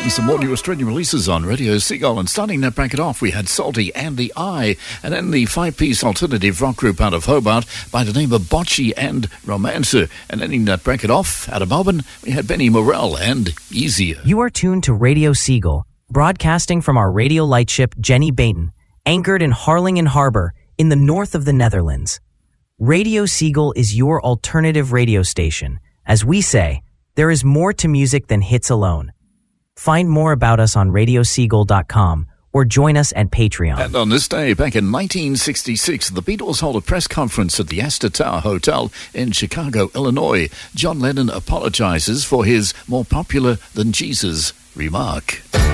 playing some more new Australian releases on Radio Seagull, and starting that bracket off, we had Salty and The Eye, and then the five-piece alternative rock group out of Hobart by the name of Bocce and Romancer. And ending that bracket off, out of Melbourne, we had Benny Morell and Easier. You are tuned to Radio Seagull, broadcasting from our radio lightship Jenny Baton, anchored in Harlingen Harbour in the north of the Netherlands. Radio Seagull is your alternative radio station. As we say, there is more to music than hits alone. Find more about us on radioseagull.com or join us at Patreon. And on this day, back in 1966, the Beatles hold a press conference at the Astor Tower Hotel in Chicago, Illinois. John Lennon apologizes for his more popular than Jesus remark.